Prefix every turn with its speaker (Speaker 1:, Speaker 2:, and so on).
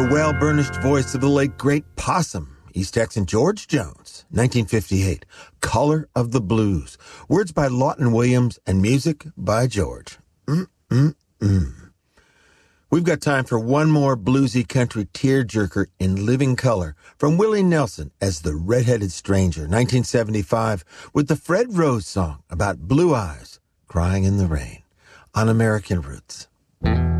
Speaker 1: well-burnished voice of the late great Possum, East Texan George Jones, 1958, Color of the Blues. Words by Lawton Williams and music by George. We've got time for one more bluesy country tearjerker in living color from Willie Nelson as the Red-Headed Stranger, 1975, with the Fred Rose song about blue eyes crying in the rain on American Roots.